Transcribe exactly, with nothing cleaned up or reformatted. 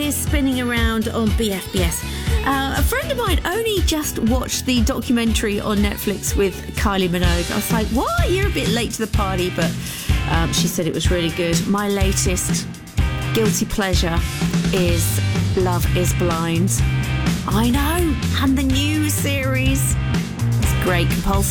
is spinning around on B F B S. Uh, a friend of mine only just watched the documentary on Netflix with Kylie Minogue. I was like, what? You're a bit late to the party, but um, she said it was really good. My latest guilty pleasure is Love is Blind. I know, and the new series. It's great, compulsive.